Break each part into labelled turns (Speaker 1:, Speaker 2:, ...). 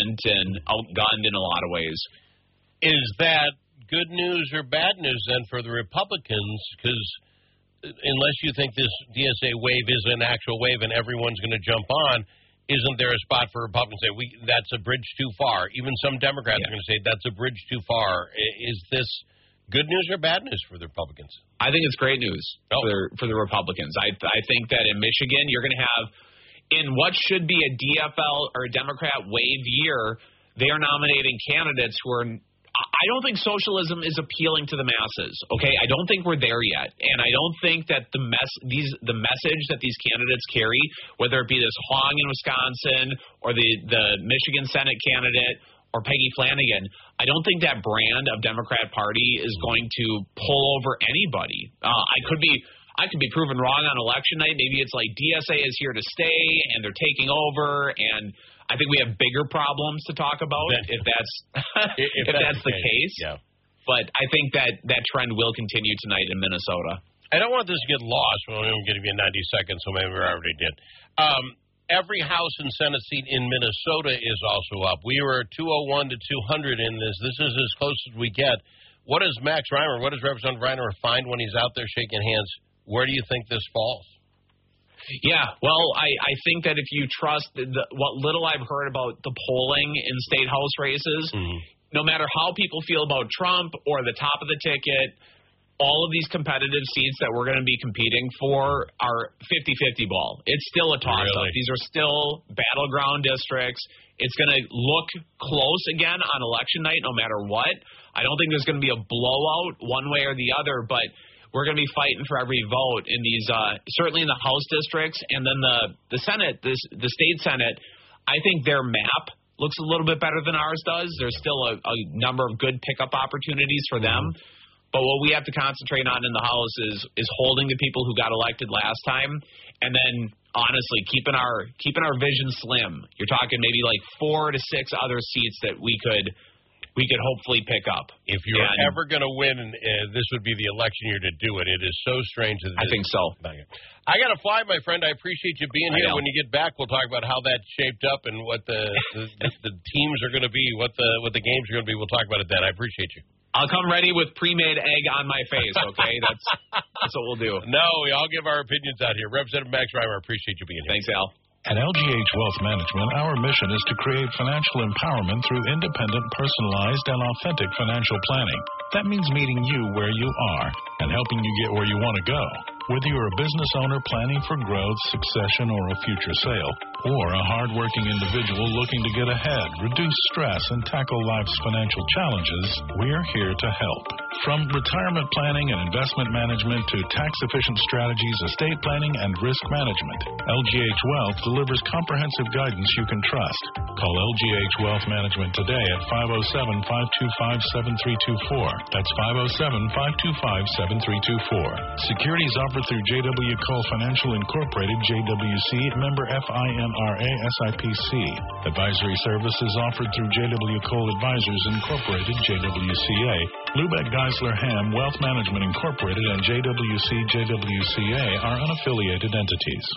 Speaker 1: arrogant and outgunned in a lot of ways.
Speaker 2: Is that good news or bad news then for the Republicans? Because unless you think this DSA wave is an actual wave and everyone's going to jump on, isn't there a spot for Republicans to say, that's a bridge too far? Even some Democrats are going to say that's a bridge too far. Is this good news or bad news for the Republicans?
Speaker 1: I think it's great news for the Republicans. I think that in Michigan, you're going to have, in what should be a DFL or a Democrat wave year, they are nominating candidates who are, I don't think socialism is appealing to the masses, okay? I don't think we're there yet. And I don't think that the message that these candidates carry, whether it be this Hong in Wisconsin or the Michigan Senate candidate or Peggy Flanagan, I don't think that brand of Democrat Party is going to pull over anybody. I could be proven wrong on election night. Maybe it's like DSA is here to stay and they're taking over, and I think we have bigger problems to talk about if that's the case. Yeah. But I think that trend will continue tonight in Minnesota.
Speaker 2: I don't want this to get lost. Well, I'm going to give you 90 seconds, so maybe we already did. Every House and Senate seat in Minnesota is also up. We were 201 to 200 in this. This is as close as we get. What does Max Reimer, what does Representative Reimer find when he's out there shaking hands? Where do you think this falls?
Speaker 1: Yeah, well, I think that if you trust what little I've heard about the polling in state House races, no matter how people feel about Trump or the top of the ticket, all of these competitive seats that we're going to be competing for are 50-50 ball. It's still a toss-up. Really? These are still battleground districts. It's going to look close again on election night no matter what. I don't think there's going to be a blowout one way or the other, but we're going to be fighting for every vote in these, certainly in the House districts, and then the Senate, the state Senate. I think their map looks a little bit better than ours does. There's still a number of good pickup opportunities for them. But what we have to concentrate on in the House is holding the people who got elected last time, and then honestly keeping our vision slim. You're talking maybe like 4 to 6 other seats that we could hopefully pick up.
Speaker 2: If you're ever going to win, this would be the election year to do it. It is so strange.
Speaker 1: I think so.
Speaker 2: I got to fly, my friend. I appreciate you being here. When you get back, we'll talk about how that shaped up and what the teams are going to be, what the games are going to be. We'll talk about it then. I appreciate you.
Speaker 1: I'll come ready with pre-made egg on my face, okay? That's what we'll do.
Speaker 2: No, we all give our opinions out here. Representative Max Reimer, appreciate you being here.
Speaker 1: Thanks, Al.
Speaker 3: At LGH Wealth Management, our mission is to create financial empowerment through independent, personalized, and authentic financial planning. That means meeting you where you are and helping you get where you want to go. Whether you're a business owner planning for growth, succession, or a future sale, or a hardworking individual looking to get ahead, reduce stress, and tackle life's financial challenges, we're here to help. From retirement planning and investment management to tax-efficient strategies, estate planning, and risk management, LGH Wealth delivers comprehensive guidance you can trust. Call LGH Wealth Management today at 507-525-7324. That's 507-525-7324. Securities offered through J.W. Cole Financial Incorporated, JWC, member FINRA SIPC. Advisory services offered through J.W. Cole Advisors Incorporated, JWCA. Lubeck Geisler Ham Wealth Management Incorporated and JWC JWCA are unaffiliated entities.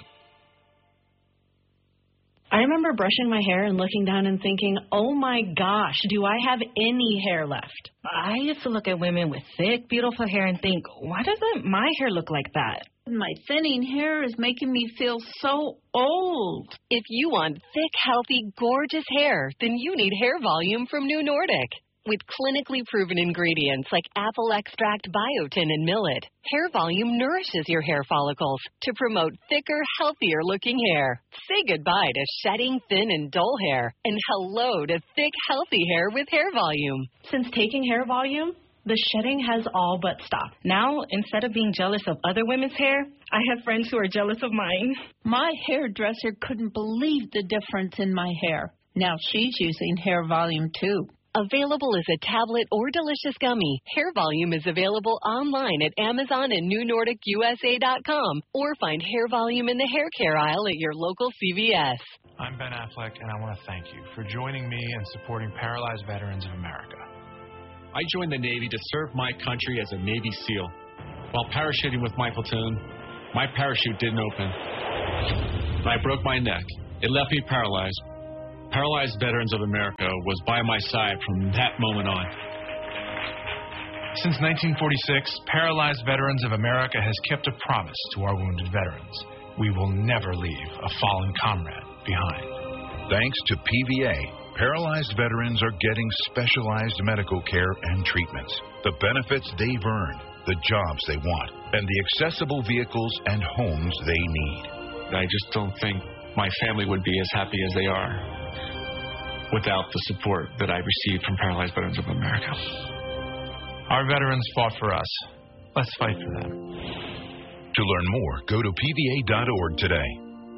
Speaker 4: I remember brushing my hair and looking down and thinking, oh my gosh, do I have any hair left?
Speaker 5: I used to look at women with thick, beautiful hair and think, why doesn't my hair look like that?
Speaker 6: My thinning hair is making me feel so old.
Speaker 7: If you want thick, healthy, gorgeous hair, then you need Hair Volume from New Nordic. With clinically proven ingredients like apple extract, biotin, and millet, Hair Volume nourishes your hair follicles to promote thicker, healthier-looking hair. Say goodbye to shedding, thin, and dull hair, and hello to thick, healthy hair with Hair Volume.
Speaker 4: Since taking Hair Volume, the shedding has all but stopped.
Speaker 5: Now, instead of being jealous of other women's hair, I have friends who are jealous of mine.
Speaker 6: My hairdresser couldn't believe the difference in my hair. Now she's using Hair Volume, too.
Speaker 7: Available as a tablet or delicious gummy, Hair Volume is available online at Amazon and NewNordicUSA.com, or find Hair Volume in the hair care aisle at your local CVS.
Speaker 8: I'm Ben Affleck, and I want to thank you for joining me and supporting Paralyzed Veterans of America.
Speaker 9: I joined the Navy to serve my country as a Navy SEAL. While parachuting with my platoon, my parachute didn't open. I broke my neck. It left me paralyzed. Paralyzed Veterans of America was by my side from that moment on.
Speaker 8: Since 1946, Paralyzed Veterans of America has kept a promise to our wounded veterans. We will never leave a fallen comrade behind.
Speaker 10: Thanks to PVA, paralyzed veterans are getting specialized medical care and treatments, the benefits they've earned, the jobs they want, and the accessible vehicles and homes they need.
Speaker 9: I just don't think my family would be as happy as they are without the support that I received from Paralyzed Veterans of America.
Speaker 8: Our veterans fought for us. Let's fight for them.
Speaker 10: To learn more, go to PVA.org today.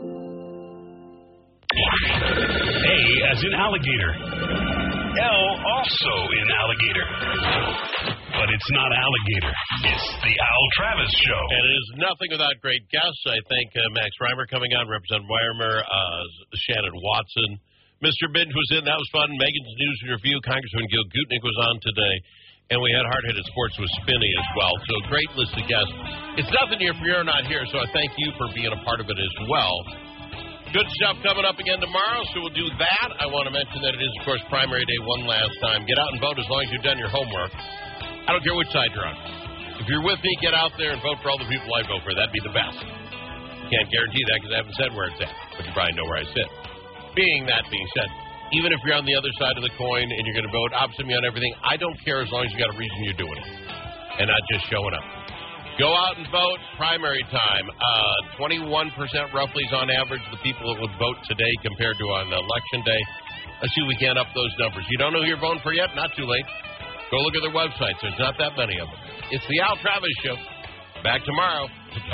Speaker 11: A as in alligator. L also in alligator. But it's not alligator. It's the Al Travis Show.
Speaker 2: And it is nothing without great guests. I thank Max Reimer coming on, Representative Weimer, Shannon Watson. Mr. Binge was in. That was fun. Megan's News and Review. Congressman Gil Gutnick was on today. And we had Hard Hitted Sports with Spinney as well. So great list of guests. It's nothing if you're not here, so I thank you for being a part of it as well. Good stuff coming up again tomorrow, so we'll do that. I want to mention that it is, of course, primary day one last time. Get out and vote as long as you've done your homework. I don't care which side you're on. If you're with me, get out there and vote for all the people I vote for. That'd be the best. Can't guarantee that because I haven't said where it's at, but you probably know where I sit. Being said, even if you're on the other side of the coin and you're going to vote opposite me on everything, I don't care as long as you got a reason you're doing it and not just showing up. Go out and vote. Primary time. 21% roughly is on average the people that would vote today compared to on election day. Let's see if we can up those numbers. You don't know who you're voting for yet? Not too late. Go look at their websites. There's not that many of them. It's the Al Travis Show. Back tomorrow.